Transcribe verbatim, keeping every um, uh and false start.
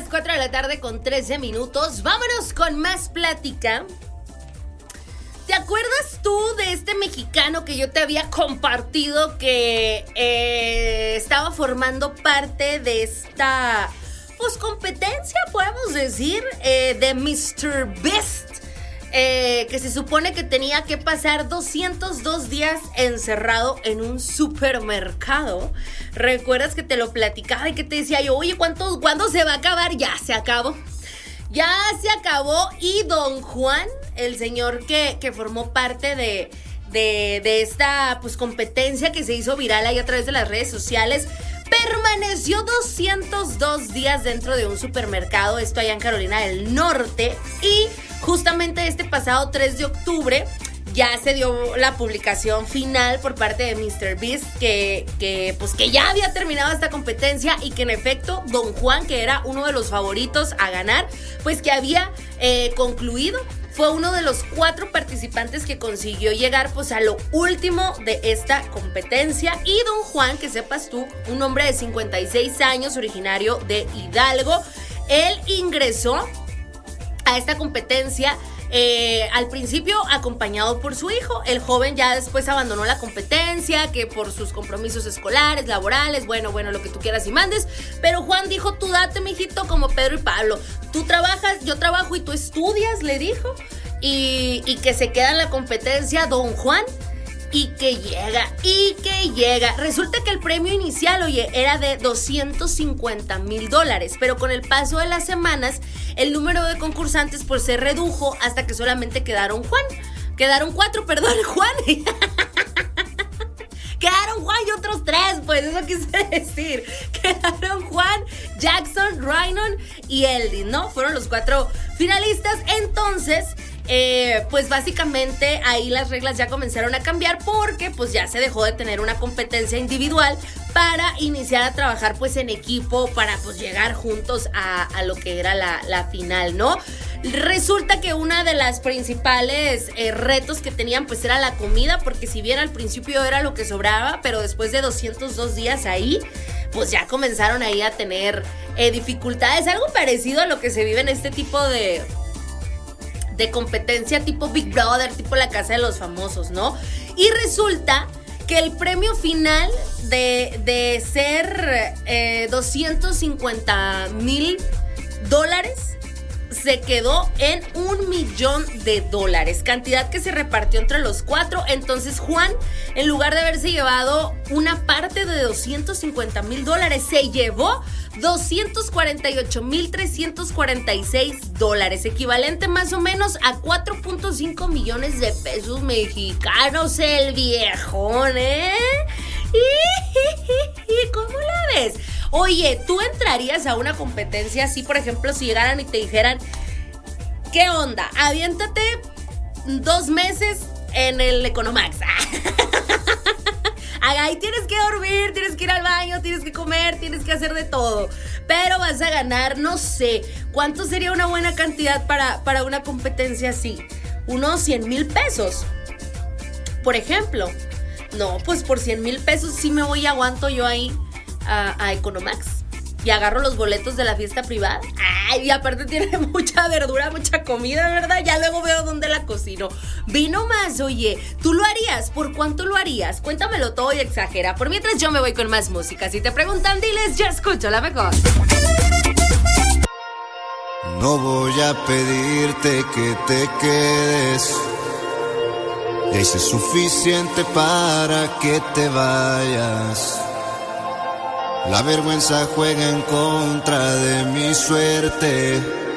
cuatro de la tarde con trece minutos. Vámonos con más plática. ¿Te acuerdas tú de este mexicano que yo te había compartido que eh, estaba formando parte de esta, pues, competencia, podemos decir, eh, de míster Beast? Eh, que se supone que tenía que pasar doscientos dos días encerrado en un supermercado. ¿Recuerdas que te lo platicaba y que te decía yo, oye, ¿cuánto, ¿cuándo se va a acabar? Ya se acabó. Ya se acabó y don Juan, el señor que, que formó parte de, de, de esta pues competencia que se hizo viral ahí a través de las redes sociales, permaneció doscientos dos días dentro de un supermercado, esto allá en Carolina del Norte, y justamente este pasado tres de octubre ya se dio la publicación final por parte de míster Beast que, que, pues, que ya había terminado esta competencia y que en efecto don Juan, que era uno de los favoritos a ganar, pues que había eh, concluido. Fue uno de los cuatro participantes que consiguió llegar pues a lo último de esta competencia. Y don Juan, que sepas tú, un hombre de cincuenta y seis años, originario de Hidalgo, él ingresó a esta competencia eh, al principio acompañado por su hijo. El joven ya después abandonó la competencia, que por sus compromisos escolares, laborales, bueno, bueno, lo que tú quieras y mandes. Pero Juan dijo, tú date, mijito, como Pedro y Pablo. Tú trabajas, yo trabajo y tú estudias, le dijo. Y, y que se queda en la competencia don Juan. Y que llega, y que llega. Resulta que el premio inicial, oye, era de doscientos cincuenta mil dólares. Pero con el paso de las semanas, el número de concursantes pues se redujo hasta que solamente quedaron Juan. Quedaron cuatro, perdón, Juan. Quedaron Juan y otros tres, pues eso quise decir. Quedaron Juan, Jackson, Ryan y Eldin, ¿no? Fueron los cuatro finalistas. Entonces, eh, pues básicamente ahí las reglas ya comenzaron a cambiar porque pues ya se dejó de tener una competencia individual para iniciar a trabajar pues en equipo para pues llegar juntos a, a lo que era la, la final, ¿no? Resulta que una de las principales eh, retos que tenían pues era la comida, porque si bien al principio era lo que sobraba, pero después de doscientos dos días ahí, pues ya comenzaron ahí a tener eh, dificultades, algo parecido a lo que se vive en este tipo de, de competencia tipo Big Brother, tipo la casa de los famosos, ¿no? Y resulta que el premio final de, de ser eh, doscientos cincuenta mil dólares se quedó en un millón de dólares, cantidad que se repartió entre los cuatro. Entonces Juan, en lugar de haberse llevado una parte de doscientos cincuenta mil dólares, se llevó doscientos cuarenta y ocho mil trescientos cuarenta y seis dólares, equivalente más o menos a cuatro punto cinco millones de pesos mexicanos, el viejón, ¿eh? ¿Y cómo la ves? Oye, ¿tú entrarías a una competencia así, por ejemplo, si llegaran y te dijeran, ¿qué onda? Aviéntate dos meses en el Economax. Ahí tienes que dormir, tienes que ir al baño, tienes que comer, tienes que hacer de todo. Pero vas a ganar, no sé, ¿cuánto sería una buena cantidad para, para una competencia así? Unos cien mil pesos, por ejemplo. No, pues por cien mil pesos sí me voy y aguanto yo ahí a, a Economax y agarro los boletos de la fiesta privada. Ay, y aparte tiene mucha verdura, mucha comida, ¿verdad? Ya luego veo dónde la cocino. Vino más, oye, ¿tú lo harías? ¿Por cuánto lo harías? Cuéntamelo todo y exagera. Por mientras yo me voy con más música. Si te preguntan, diles, yo escucho la mejor. No voy a pedirte que te quedes. Ya hice suficiente para que te vayas. La vergüenza juega en contra de mi suerte.